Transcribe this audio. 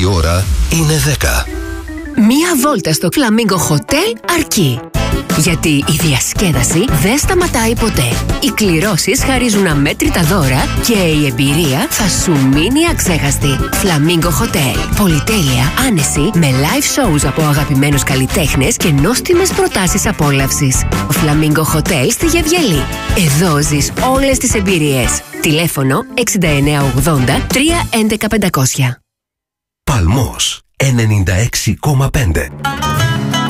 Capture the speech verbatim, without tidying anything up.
η ώρα είναι δέκα. Μία βόλτα στο Flamingo Hotel αρκεί. Γιατί η διασκέδαση δεν σταματάει ποτέ. Οι κληρώσεις χαρίζουν αμέτρητα δώρα και η εμπειρία θα σου μείνει αξέχαστη. Flamingo Hotel. Πολυτέλεια, άνεση, με live shows από αγαπημένους καλλιτέχνες και νόστιμες προτάσεις απόλαυσης. Flamingo Hotel στη Γευγελή. Εδώ ζεις όλες τις εμπειρίες. Τηλέφωνο εξήντα εννέα ογδόντα τρία έντεκα πεντακόσια. Παλμός ενενήντα έξι κόμμα πέντε.